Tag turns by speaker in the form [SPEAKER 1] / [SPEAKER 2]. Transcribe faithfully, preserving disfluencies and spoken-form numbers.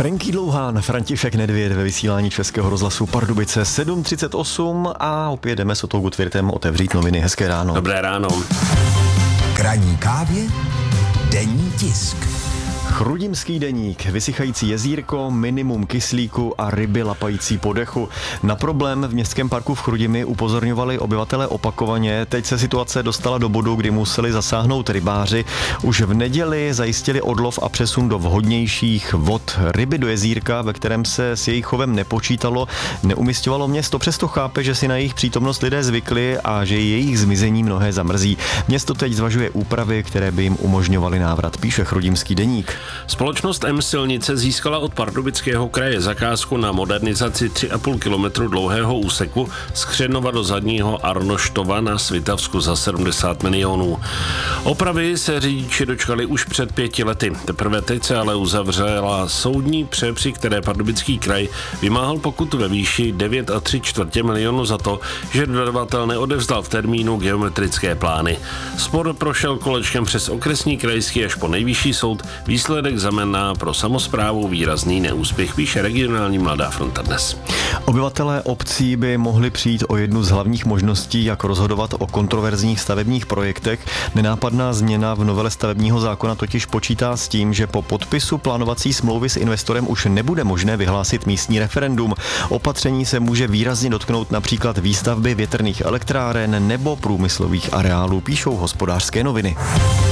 [SPEAKER 1] Franky Dlouhán, František Nedvěd ve vysílání Českého rozhlasu Pardubice sedm třicet osm a opět jdeme s Otou Gutwirtem otevřít noviny. Hezké ráno.
[SPEAKER 2] Dobré ráno.
[SPEAKER 3] K ranní kávě denní tisk.
[SPEAKER 1] Chrudimský deník, vysychající jezírko, minimum kyslíku a ryby lapající po dechu. Na problém v městském parku v Chrudimi upozorňovali obyvatelé opakovaně. Teď se situace dostala do bodu, kdy museli zasáhnout rybáři. Už v neděli zajistili odlov a přesun do vhodnějších vod. Ryby do jezírka, ve kterém se s jejich chovem nepočítalo, neumisťovalo město. Přesto chápe, že si na jejich přítomnost lidé zvykli a že jejich zmizení mnohé zamrzí. Město teď zvažuje úpravy, které by jim umožňovaly návrat, píše Chrudimský deník.
[SPEAKER 2] Společnost M Silnice získala od Pardubického kraje zakázku na modernizaci tři a půl kilometru dlouhého úseku z Křenova do Zadního Arnoštova na Svitavsku za sedmdesát milionů. Opravy se řidiči dočkali už před pěti lety. Teprve teď se ale uzavřela soudní pře, při které Pardubický kraj vymáhal pokutu ve výši devět a tři čtvrtě milionu za to, že dodavatel neodevzdal v termínu geometrické plány. Spor prošel kolečkem přes okresní, krajský až po nejvyšší soud. Výsledek znamená pro samosprávu výrazný neúspěch, píše regionální Mladá fronta dnes.
[SPEAKER 1] Obyvatelé obcí by mohli přijít o jednu z hlavních možností, jak rozhodovat o kontroverzních stavebních projektech. Nenápadná změna v novele stavebního zákona totiž počítá s tím, že po podpisu plánovací smlouvy s investorem už nebude možné vyhlásit místní referendum. Opatření se může výrazně dotknout například výstavby větrných elektráren nebo průmyslových areálů, píšou Hospodářské noviny.